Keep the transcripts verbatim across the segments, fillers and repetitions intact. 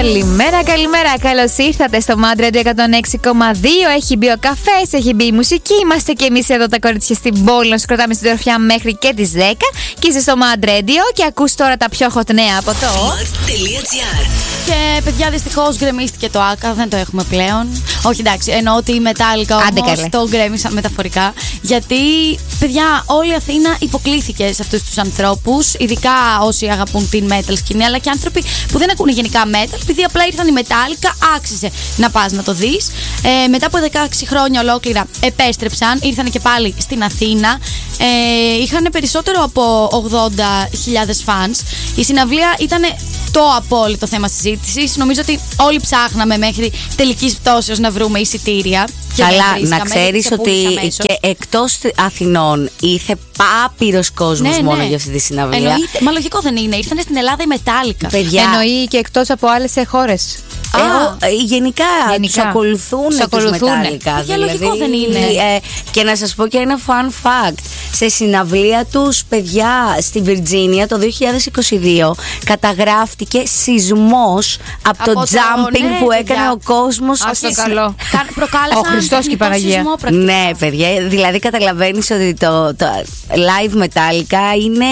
Καλημέρα, καλημέρα. Καλώς ήρθατε στο Mad Radio εκατόν έξι κόμμα δύο. Έχει μπει ο καφές, έχει μπει η μουσική. Είμαστε και εμείς εδώ τα κορίτσια στην πόλη. Να σου κρατάμε στην τροφιά μέχρι και τις δέκα. Και είσαι στο Mad Radio και ακούς τώρα τα πιο hot νέα από το Mad.gr. Και παιδιά, δυστυχώς γκρεμίστηκε το Άκα, δεν το έχουμε πλέον. Όχι, εντάξει, εννοώ ότι η Μετάλλικα όμως το γκρέμισαν μεταφορικά. Γιατί, παιδιά, όλη η Αθήνα υποκλήθηκε σε αυτούς τους ανθρώπους, ειδικά όσοι αγαπούν την metal σκηνή, αλλά και άνθρωποι που δεν ακούνε γενικά metal, επειδή απλά ήρθαν η Μετάλλικα, άξιζε να πας να το δεις. Ε, μετά από δεκαέξι χρόνια ολόκληρα επέστρεψαν, ήρθαν και πάλι στην Αθήνα. Ε, είχαν περισσότερο από ογδόντα χιλιάδες φανς. Η συναυλία ήταν το απόλυτο θέμα συζήτησης. Νομίζω ότι όλοι ψάχναμε μέχρι τελικής πτώσεως να βρούμε εισιτήρια. Καλά, να ξέρεις ότι και εκτός Αθηνών ήρθε άπειρος κόσμος, ναι, μόνο, ναι, για αυτή τη συναυλία. Εννοείται, μα λογικό δεν είναι. Ήρθανε στην Ελλάδα η Μετάλλικα. Εννοεί και εκτός από άλλες χώρες. Ε, γενικά, γενικά τους ακολουθούν τους Μετάλλικα. Για λογικό δεν είναι. Ε, και να σας πω και ένα fun fact. Σε συναυλία τους, παιδιά, στη Βιρτζίνια το δύο χιλιάδες είκοσι δύο καταγράφτηκε σεισμός από, από το, το jumping, ναι, που έκανε, παιδιά, ο κόσμος. Ας το καλό. Προκάλεσαν ο Χριστός και η Παναγία. Ναι, παιδιά, δηλαδή καταλαβαίνεις ότι το, το live Μετάλλικα είναι...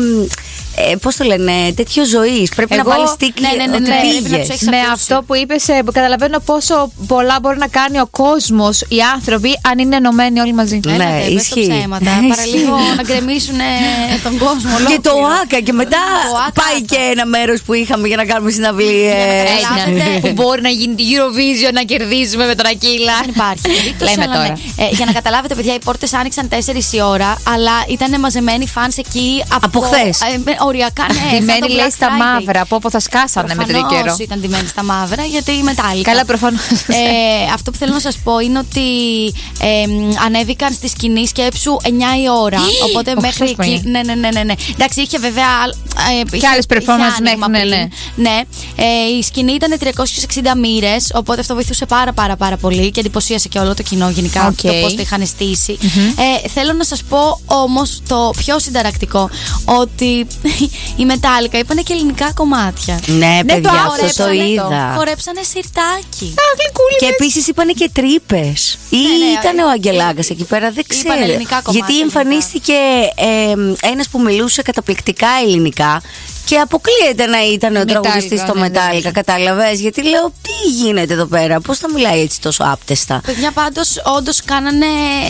Ε, πώς το λένε, τέτοιο ζωής. Πρέπει Εγώ, να βάλεις τίκη, ναι, ναι, ναι, ότι ναι, πήγες. Ναι, αυτό που είπες, καταλαβαίνω πόσο πολλά μπορεί να κάνει ο κόσμος, οι άνθρωποι, αν είναι ενωμένοι όλοι μαζί. Ναι, ναι, ναι, ισχύει. Παραλίγο να γκρεμίσουν τον κόσμο. Και το Άκα, και μετά πάει και ένα μέρος που είχαμε για να κάνουμε συναυλίες. Που μπορεί να γίνει τη Eurovision, να κερδίσουμε με τον Ακύλα. Δεν υπάρχει. Λέμε τώρα. Για να καταλάβετε, παιδιά, οι πόρτες άνοιξαν τέσσερις η ώρα, αλλά ήταν μαζεμένοι φανς εκεί από χθες. Οριακά, ναι. Ντυμένοι, λέει, στα μαύρα. Από όπου θα σκάσανε με τον ίδιο καιρό. Ήταν ντυμένοι στα μαύρα, γιατί η Μετάλλικα. Καλά, προφανώς. Ε, αυτό που θέλω να σας πω είναι ότι ε, ανέβηκαν στη σκηνή, σκέψου, εννιά η ώρα. Οπότε μέχρι εκεί. Ναι, ναι, ναι, ναι, ναι. Εντάξει, είχε βέβαια. Ε, και άλλες performances μέχρι. Ναι, ναι. Ναι. Ε, η σκηνή ήταν τριακόσιες εξήντα μοίρες. Οπότε αυτό βοηθούσε πάρα, πάρα, πάρα πολύ και εντυπωσίασε και όλο το κοινό γενικά. Okay. Το πώς το είχαν στήσει. Mm-hmm. Ε, θέλω να σας πω όμως το πιο συνταρακτικό, ότι η Μετάλλικα είπανε και ελληνικά κομμάτια. Ναι, ναι, παιδιά, αυτό το είδα. Χορέψανε σιρτάκι. Α, και επίσης είπανε και τρύπες. Ή ναι, ναι, ήταν ο Αγγελάκας εκεί πέρα, δεν ξέρω. Γιατί εμφανίστηκε ε, ένας που μιλούσε καταπληκτικά ελληνικά. Και αποκλείεται να ήταν ο τραγουδιστής στο Μετάλλικα, κατάλαβες? Γιατί λέω, τι γίνεται εδώ πέρα, πώς θα μιλάει έτσι τόσο άπτεστα. Παιδιά, πάντως, όντως κάνανε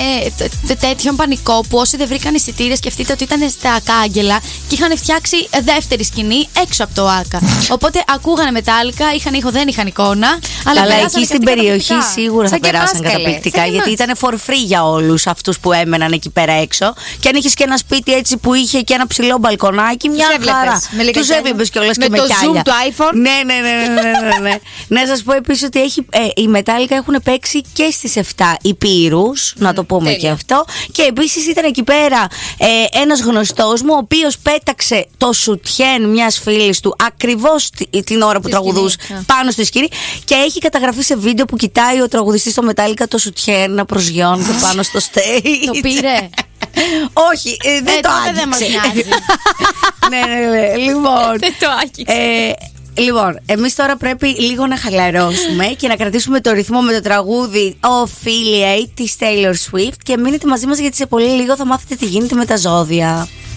ε, τέτοιον πανικό που όσοι δεν βρήκαν εισιτήρια, σκεφτείτε ότι ήταν στα Κάγκελα και είχαν φτιάξει δεύτερη σκηνή έξω από το Άκα. Οπότε ακούγανε Μετάλλικα, είχαν ήχο, δεν είχαν εικόνα. Αλλά, αλλά εκεί στην περιοχή σίγουρα θα περάσαν καταπληκτικά, γιατί ήταν for free για όλους αυτούς που έμεναν εκεί πέρα έξω. Και αν είχες και ένα σπίτι έτσι που είχε και ένα ψηλό μπαλκονάκι, μια χαρά. Τους έβλεπες κιόλας και με το κιάλια. zoom του iPhone. Ναι, ναι, ναι, ναι, ναι, ναι, ναι. Να σας πω επίσης ότι έχει, ε, οι Μετάλλικα έχουν παίξει και στις επτά υπήρους, να το πούμε, τέλεια, και αυτό. Και επίσης ήταν εκεί πέρα ε, ένας γνωστός μου, ο οποίος πέταξε το σουτιέν μιας φίλης του ακριβώς την ώρα που τραγουδούσε πάνω στη σκηνή. Και έχει καταγραφεί σε βίντεο που κοιτάει ο τραγουδιστής στο Μετάλλικα το σουτιέν να προσγειώνεται πάνω στο stage. Το πήρε. Όχι, ε, δεν ε, το άγγιξε. Δεν μας νοιάζει. Ναι, ναι, ναι. Λοιπόν, δεν το άγγιξε. Ε, λοιπόν, εμείς τώρα πρέπει λίγο να χαλαρώσουμε και να κρατήσουμε το ρυθμό με το τραγούδι Affiliate της Taylor Swift. Και μείνετε μαζί μας, γιατί σε πολύ λίγο θα μάθετε τι γίνεται με τα ζώδια.